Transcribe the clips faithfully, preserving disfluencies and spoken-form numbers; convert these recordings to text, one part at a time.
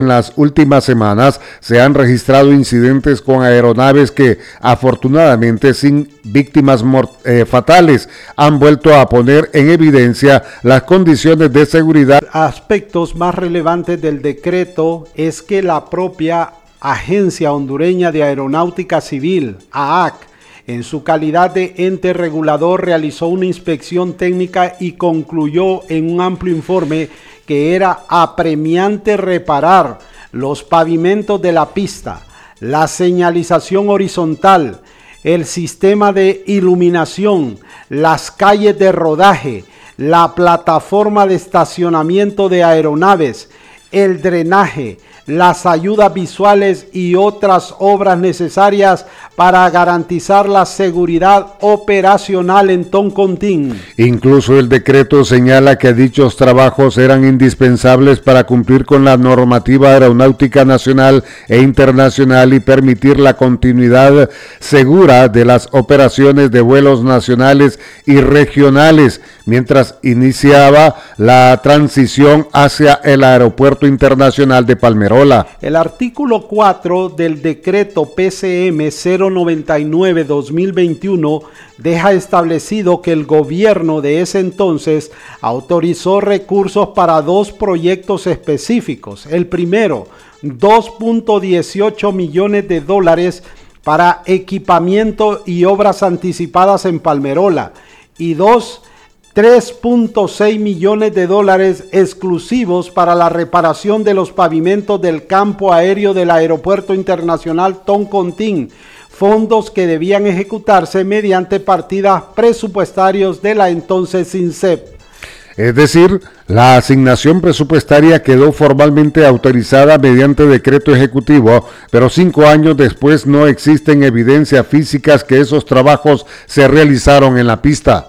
En las últimas semanas se han registrado incidentes con aeronaves que, afortunadamente sin víctimas eh, fatales, han vuelto a poner en evidencia las condiciones de seguridad. Aspectos más relevantes del decreto es que la propia Agencia Hondureña de Aeronáutica Civil, A A C, en su calidad de ente regulador, realizó una inspección técnica y concluyó en un amplio informe que era apremiante reparar los pavimentos de la pista, la señalización horizontal, el sistema de iluminación, las calles de rodaje, la plataforma de estacionamiento de aeronaves, el drenaje, las ayudas visuales y otras obras necesarias para garantizar la seguridad operacional en Toncontín. Incluso el decreto señala que dichos trabajos eran indispensables para cumplir con la normativa aeronáutica nacional e internacional y permitir la continuidad segura de las operaciones de vuelos nacionales y regionales, mientras iniciaba la transición hacia el Aeropuerto Internacional de Palmerola. El artículo cuatro del decreto P C M cero noventa y nueve guión dos mil veintiuno deja establecido que el gobierno de ese entonces autorizó recursos para dos proyectos específicos. El primero, dos punto dieciocho millones de dólares para equipamiento y obras anticipadas en Palmerola, y dos, tres punto seis millones de dólares exclusivos para la reparación de los pavimentos del campo aéreo del Aeropuerto Internacional Toncontín, fondos que debían ejecutarse mediante partidas presupuestarios de la entonces INSEP. Es decir, la asignación presupuestaria quedó formalmente autorizada mediante decreto ejecutivo, pero cinco años después no existen evidencias físicas que esos trabajos se realizaron en la pista.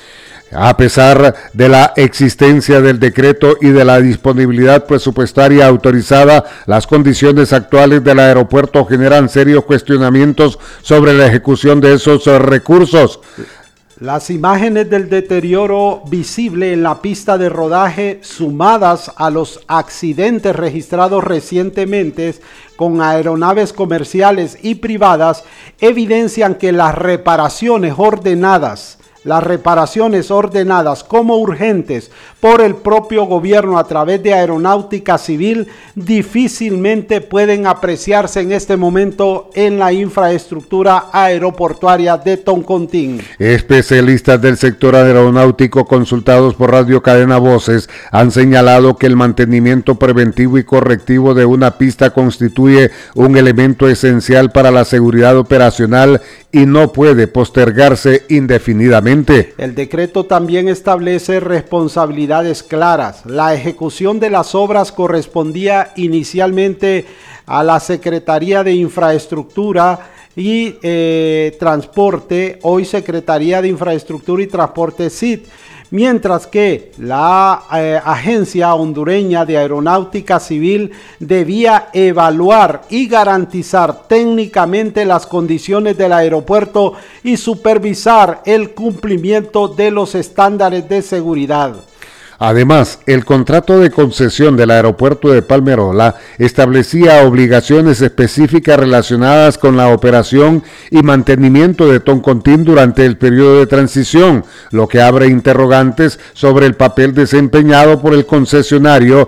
A pesar de la existencia del decreto y de la disponibilidad presupuestaria autorizada, las condiciones actuales del aeropuerto generan serios cuestionamientos sobre la ejecución de esos recursos. Las imágenes del deterioro visible en la pista de rodaje, sumadas a los accidentes registrados recientemente con aeronaves comerciales y privadas, evidencian que las reparaciones ordenadas Las reparaciones ordenadas como urgentes por el propio gobierno a través de Aeronáutica Civil difícilmente pueden apreciarse en este momento en la infraestructura aeroportuaria de Toncontín. Especialistas del sector aeronáutico consultados por Radio Cadena Voces han señalado que el mantenimiento preventivo y correctivo de una pista constituye un elemento esencial para la seguridad operacional y no puede postergarse indefinidamente. El decreto también establece responsabilidades claras. La ejecución de las obras correspondía inicialmente a la Secretaría de Infraestructura y eh, Transporte, hoy Secretaría de Infraestructura y Transporte S I T, mientras que la eh, Agencia Hondureña de Aeronáutica Civil debía evaluar y garantizar técnicamente las condiciones del aeropuerto y supervisar el cumplimiento de los estándares de seguridad. Además, el contrato de concesión del aeropuerto de Palmerola establecía obligaciones específicas relacionadas con la operación y mantenimiento de Toncontín durante el periodo de transición, lo que abre interrogantes sobre el papel desempeñado por el concesionario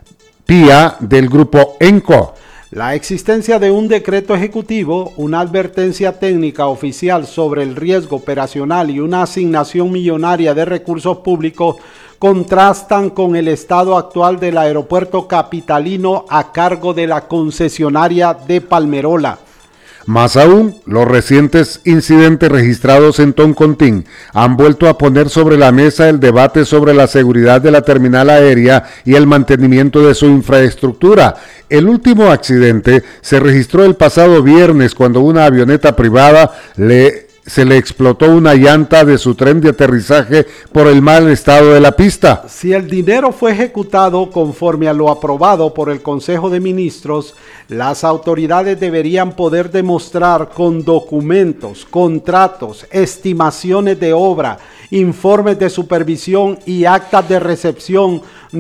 P I A del grupo ENCO. La existencia de un decreto ejecutivo, una advertencia técnica oficial sobre el riesgo operacional y una asignación millonaria de recursos públicos contrastan con el estado actual del aeropuerto capitalino a cargo de la concesionaria de Palmerola. Más aún, los recientes incidentes registrados en Toncontín han vuelto a poner sobre la mesa el debate sobre la seguridad de la terminal aérea y el mantenimiento de su infraestructura. El último accidente se registró el pasado viernes cuando una avioneta privada le se le explotó una llanta de su tren de aterrizaje por el mal estado de la pista. Si el dinero fue ejecutado conforme a lo aprobado por el Consejo de Ministros, las autoridades deberían poder demostrar con documentos, contratos, estimaciones de obra, informes de supervisión y actas de recepción